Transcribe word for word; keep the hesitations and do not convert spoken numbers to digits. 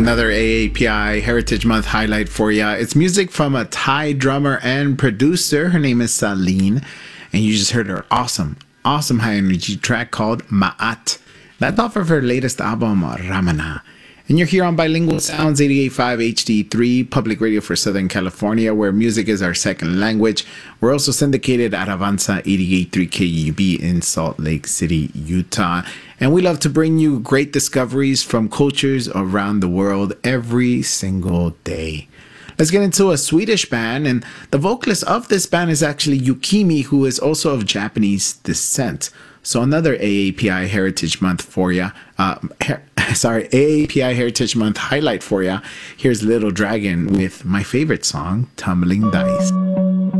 Another A A P I Heritage Month highlight for you. It's music from a Thai drummer and producer. Her name is Saleen, and you just heard her awesome, awesome high energy track called Ma'at. That's off of her latest album, Ramana. And you're here on Bilingual Sounds, eighty-eight point five H D three, public radio for Southern California, where music is our second language. We're also syndicated at Avanza eighty-eight point three K U B in Salt Lake City, Utah. And we love to bring you great discoveries from cultures around the world every single day. Let's get into a Swedish band, and the vocalist of this band is actually Yukimi, who is also of Japanese descent. So another A A P I Heritage Month for you. Uh, her- sorry, A A P I Heritage Month highlight for you. Here's Little Dragon with my favorite song, Tumbling Dice.